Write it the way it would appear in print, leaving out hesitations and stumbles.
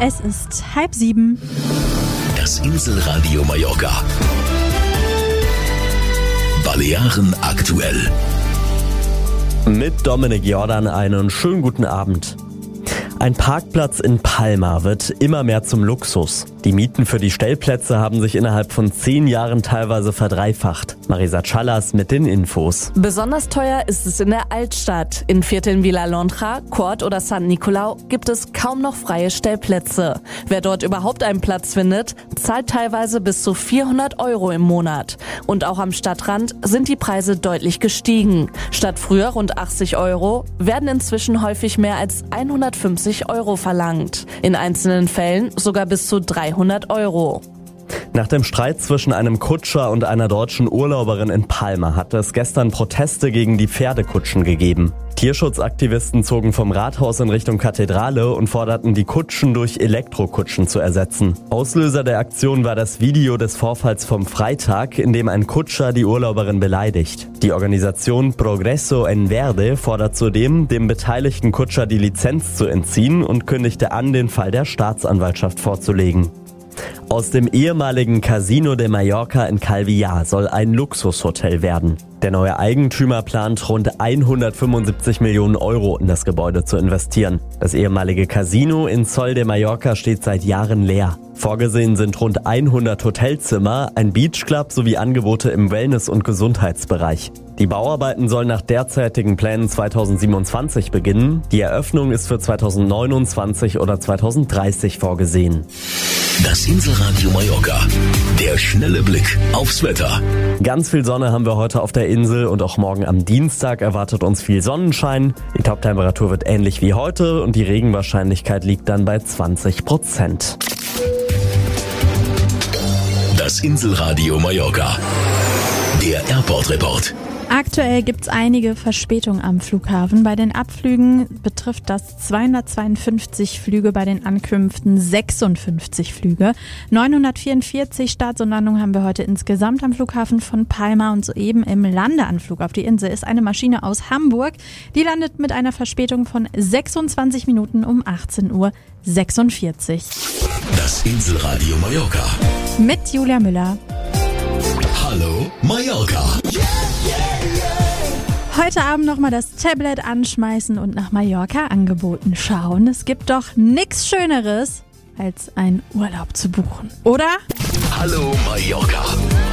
Es ist 6:30. Das Inselradio Mallorca. Balearen aktuell. Mit Dominik Jordan einen schönen guten Abend. Ein Parkplatz in Palma wird immer mehr zum Luxus. Die Mieten für die Stellplätze haben sich innerhalb von 10 Jahren teilweise verdreifacht. Marisa Callas mit den Infos. Besonders teuer ist es in der Altstadt. In Vierteln wie La Londra, Cort oder San Nicolau gibt es kaum noch freie Stellplätze. Wer dort überhaupt einen Platz findet, zahlt teilweise bis zu 400 € im Monat. Und auch am Stadtrand sind die Preise deutlich gestiegen. Statt früher rund 80 € werden inzwischen häufig mehr als 150 € verlangt. In einzelnen Fällen sogar bis zu 300 €. Nach dem Streit zwischen einem Kutscher und einer deutschen Urlauberin in Palma hat es gestern Proteste gegen die Pferdekutschen gegeben. Tierschutzaktivisten zogen vom Rathaus in Richtung Kathedrale und forderten, die Kutschen durch Elektrokutschen zu ersetzen. Auslöser der Aktion war das Video des Vorfalls vom Freitag, in dem ein Kutscher die Urlauberin beleidigt. Die Organisation Progreso en Verde fordert zudem, dem beteiligten Kutscher die Lizenz zu entziehen und kündigte an, den Fall der Staatsanwaltschaft vorzulegen. Aus dem ehemaligen Casino de Mallorca in Calvillar soll ein Luxushotel werden. Der neue Eigentümer plant, rund 175 Millionen € in das Gebäude zu investieren. Das ehemalige Casino in Sol de Mallorca steht seit Jahren leer. Vorgesehen sind rund 100 Hotelzimmer, ein Beachclub sowie Angebote im Wellness- und Gesundheitsbereich. Die Bauarbeiten sollen nach derzeitigen Plänen 2027 beginnen. Die Eröffnung ist für 2029 oder 2030 vorgesehen. Das Inselradio Mallorca. Der schnelle Blick aufs Wetter. Ganz viel Sonne haben wir heute auf der Insel und auch morgen am Dienstag erwartet uns viel Sonnenschein. Die Toptemperatur wird ähnlich wie heute und die Regenwahrscheinlichkeit liegt dann bei 20%. Das Inselradio Mallorca. Der Airport-Report. Aktuell gibt es einige Verspätungen am Flughafen. Bei den Abflügen betrifft das 252 Flüge, bei den Ankünften 56 Flüge. 944 Starts und Landungen haben wir heute insgesamt am Flughafen von Palma und soeben im Landeanflug auf die Insel ist eine Maschine aus Hamburg. Die landet mit einer Verspätung von 26 Minuten um 18:46 Uhr. Das Inselradio Mallorca. Mit Julia Müller. Hallo Mallorca. Heute Abend nochmal das Tablet anschmeißen und nach Mallorca-Angeboten schauen. Es gibt doch nichts Schöneres, als einen Urlaub zu buchen, oder? Hallo Mallorca.